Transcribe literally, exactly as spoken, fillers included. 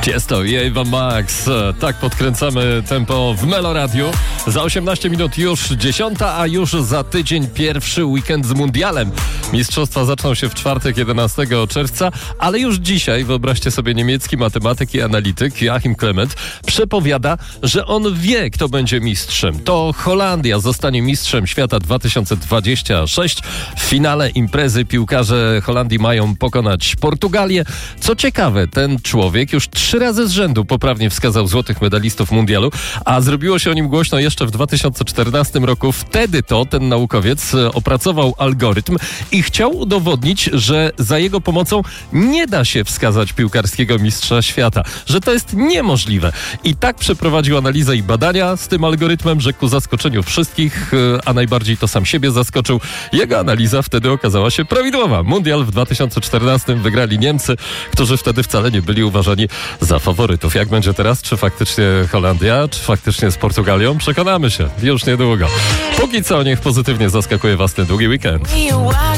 Tiesto i Ava Max. Tak podkręcamy tempo w Meloradiu. Za osiemnaście minut już dziesiąta, a już za tydzień pierwszy weekend z mundialem. Mistrzostwa zaczną się w czwartek, jedenastego czerwca, ale już dzisiaj, wyobraźcie sobie, niemiecki matematyk i analityk Joachim Clement przepowiada, że on wie, kto będzie mistrzem. To Holandia zostanie mistrzem świata dwa tysiące dwudziestego szóstego. W finale imprezy piłkarze Holandii mają pokonać Portugalię. Co ciekawe, ten człowiek już trzy razy z rzędu poprawnie wskazał złotych medalistów mundialu, a zrobiło się o nim głośno jeszcze w dwa tysiące czternastym roku. Wtedy to ten naukowiec opracował algorytm i chciał udowodnić, że za jego pomocą nie da się wskazać piłkarskiego mistrza świata, że to jest niemożliwe. I tak przeprowadził analizę i badania z tym algorytmem, że ku zaskoczeniu wszystkich, a najbardziej to sam siebie zaskoczył, jego analiza wtedy okazała się prawidłowa. Mundial w dwa tysiące czternastym wygrali Niemcy, którzy wtedy wcale nie byli uważani za faworytów. Jak będzie teraz? Czy faktycznie Holandia? Czy faktycznie z Portugalią? Przekonamy się już niedługo. Póki co niech pozytywnie zaskakuje was ten długi weekend.